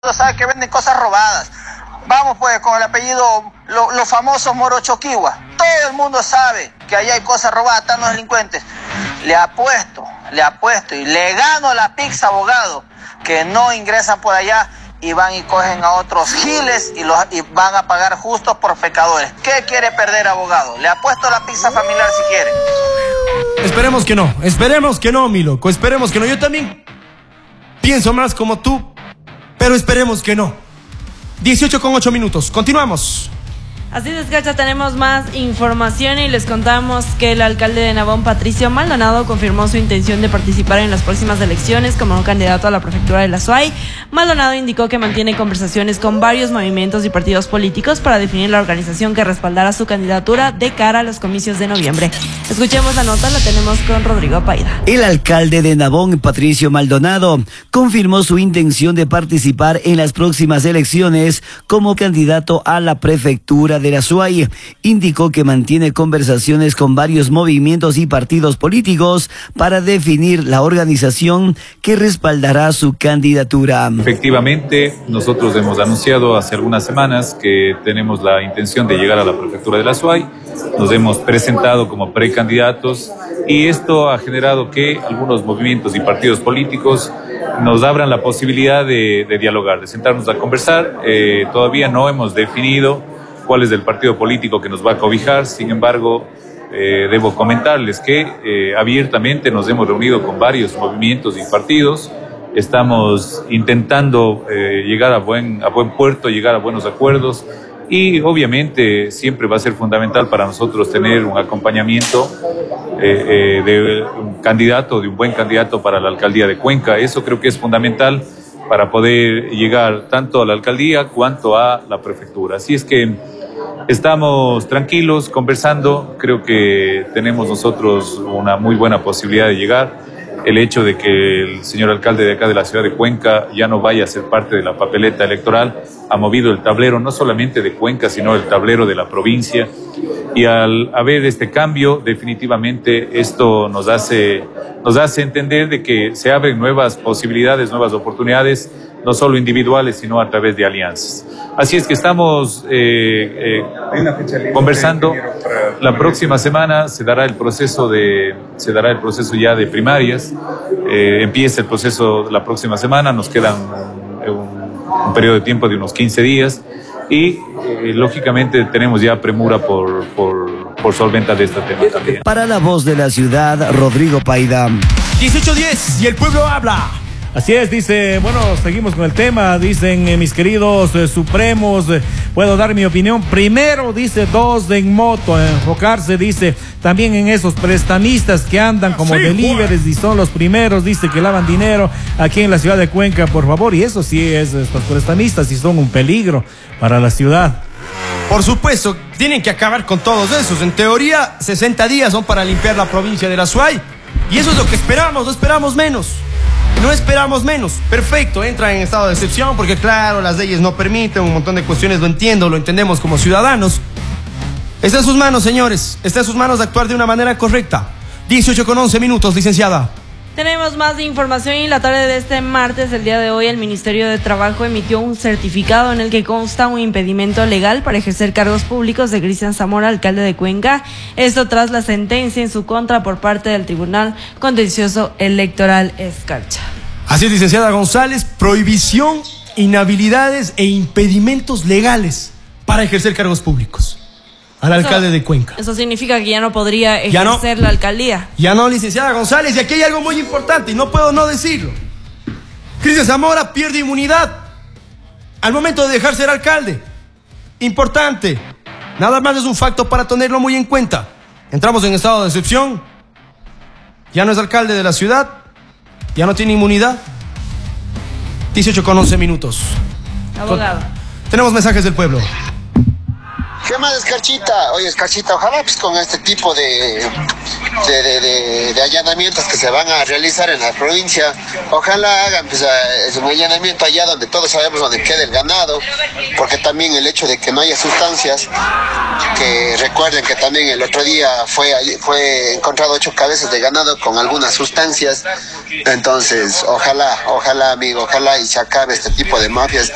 sabe que venden cosas robadas. Vamos pues con el apellido, los famosos Morochoquiwa. Todo el mundo sabe que allá hay cosas robadas, están los delincuentes. Le apuesto y le gano la pizza, abogado, que no ingresan por allá y van y cogen a otros giles y van a pagar justos por pecadores. ¿Qué quiere perder, abogado? Le apuesto la pizza familiar si quiere. Esperemos que no, mi loco, esperemos que no. Yo también pienso más como tú, pero esperemos que no. 18:08, continuamos. Así es, Cacha, tenemos más información y les contamos que el alcalde de Nabón, Patricio Maldonado, confirmó su intención de participar en las próximas elecciones como candidato a la prefectura de la SUAY. Maldonado indicó que mantiene conversaciones con varios movimientos y partidos políticos para definir la organización que respaldará su candidatura de cara a los comicios de noviembre. Escuchemos la nota, la tenemos con Rodrigo Paida. El alcalde de Nabón, Patricio Maldonado, confirmó su intención de participar en las próximas elecciones como candidato a la prefectura de la SUAY. Indicó que mantiene conversaciones con varios movimientos y partidos políticos para definir la organización que respaldará su candidatura. Efectivamente, nosotros hemos anunciado hace algunas semanas que tenemos la intención de llegar a la prefectura de la SUAY. Nos hemos presentado como precandidatos y esto ha generado que algunos movimientos y partidos políticos nos abran la posibilidad de dialogar, de sentarnos a conversar. Todavía no hemos definido cuál es el partido político que nos va a cobijar. Sin embargo, debo comentarles que abiertamente nos hemos reunido con varios movimientos y partidos. Estamos intentando llegar a buen puerto, llegar a buenos acuerdos y obviamente siempre va a ser fundamental para nosotros tener un acompañamiento de un buen candidato para la alcaldía de Cuenca. Eso creo que es fundamental para poder llegar tanto a la alcaldía cuanto a la prefectura. Así es que estamos tranquilos, conversando. Creo que tenemos nosotros una muy buena posibilidad de llegar. El hecho de que el señor alcalde de acá de la ciudad de Cuenca ya no vaya a ser parte de la papeleta electoral ha movido el tablero no solamente de Cuenca, sino el tablero de la provincia. Y al haber este cambio, definitivamente esto nos hace entender de que se abren nuevas posibilidades, nuevas oportunidades, no solo individuales, sino a través de alianzas. Así es que estamos conversando. La próxima semana se dará el proceso ya de primarias. Empieza el proceso la próxima semana, nos quedan un periodo de tiempo de unos 15 días y lógicamente tenemos ya premura por solventar este tema también. Para La Voz de la Ciudad, Rodrigo Paida. 18:10 y el pueblo habla. Así es, dice, bueno, seguimos con el tema, dicen mis queridos supremos, puedo dar mi opinión. Primero, dice, dos en moto, enfocarse, dice, también en esos prestamistas que andan como deliveries y son los primeros, dice, que lavan dinero aquí en la ciudad de Cuenca, por favor. Y eso sí es, estos prestamistas sí son un peligro para la ciudad. Por supuesto, tienen que acabar con todos esos. En teoría, 60 días son para limpiar la provincia de la SUAY. Y eso es lo que esperamos, no esperamos menos. No esperamos menos. Perfecto, entra en estado de excepción porque claro, las leyes no permiten, un montón de cuestiones, lo entendemos como ciudadanos. Está en sus manos, señores, está en sus manos de actuar de una manera correcta. 18:11, licenciada. Tenemos más información y la tarde de este martes, el día de hoy, el Ministerio de Trabajo emitió un certificado en el que consta un impedimento legal para ejercer cargos públicos de Cristian Zamora, alcalde de Cuenca. Esto tras la sentencia en su contra por parte del Tribunal Contencioso Electoral Escarcha. Así es, licenciada González, prohibición, inhabilidades e impedimentos legales para ejercer cargos públicos al alcalde de Cuenca. Eso significa que ya no podría ejercer la alcaldía. Ya no, licenciada González, y aquí hay algo muy importante y no puedo no decirlo. Cristian Zamora pierde inmunidad al momento de dejar ser alcalde. Importante. Nada más es un facto para tenerlo muy en cuenta. Entramos en estado de excepción. Ya no es alcalde de la ciudad. Ya no tiene inmunidad. 18:11. Abogado. Tenemos mensajes del pueblo. ¿Qué más, Escarchita? Oye, Escarchita, ojalá pues con este tipo de allanamientos que se van a realizar en la provincia, ojalá hagan pues un allanamiento allá donde todos sabemos donde queda el ganado, porque también el hecho de que no haya sustancias, que recuerden que también el otro día fue encontrado 8 cabezas de ganado con algunas sustancias. Entonces, ojalá, amigo, ojalá y se acabe este tipo de mafias.